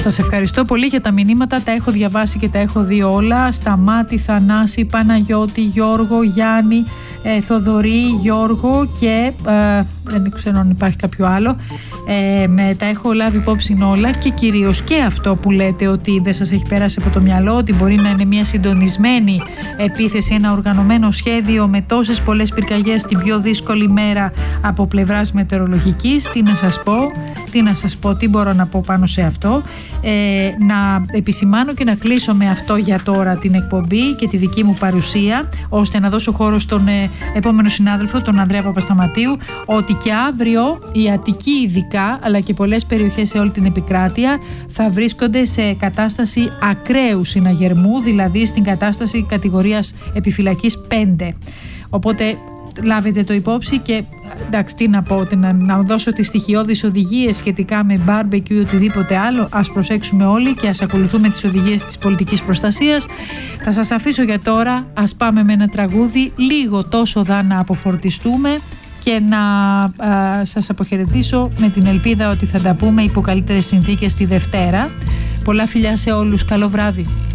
Σας ευχαριστώ πολύ για τα μηνύματα, τα έχω διαβάσει και τα έχω δει όλα. Σταμάτη, Θανάση, Παναγιώτη, Γιώργο, Γιάννη, Θοδωρή, Γιώργο και δεν ξέρω αν υπάρχει κάποιο άλλο. Τα έχω λάβει υπόψη όλα και κυρίως και αυτό που λέτε ότι δεν σας έχει πέρασει από το μυαλό, ότι μπορεί να είναι μια συντονισμένη επίθεση, ένα οργανωμένο σχέδιο με τόσες πολλές πυρκαγιές την πιο δύσκολη μέρα από πλευράς μετεωρολογικής. Τι μπορώ να πω πάνω σε αυτό. Να επισημάνω και να κλείσω με αυτό για τώρα την εκπομπή και τη δική μου παρουσία, ώστε να δώσω χώρο στον επόμενο συνάδελφο, τον Ανδρέα Παπασταματίου, ότι και αύριο η Αττική ειδικά, αλλά και πολλές περιοχές σε όλη την επικράτεια θα βρίσκονται σε κατάσταση ακραίου συναγερμού, δηλαδή στην κατάσταση κατηγορίας επιφυλακής 5. Οπότε λάβετε το υπόψη και εντάξει, τι να πω, να δώσω τις στοιχειώδεις οδηγίες σχετικά με μπάρμπεκιου ή οτιδήποτε άλλο. Ας προσέξουμε όλοι και ας ακολουθούμε τις οδηγίες της πολιτικής προστασίας. Θα σας αφήσω για τώρα, ας πάμε με ένα τραγούδι λίγο τόσο να αποφορτιστούμε και να σας αποχαιρετήσω με την ελπίδα ότι θα τα πούμε υπό καλύτερες συνθήκες τη Δευτέρα. Πολλά φιλιά σε όλους, καλό βράδυ.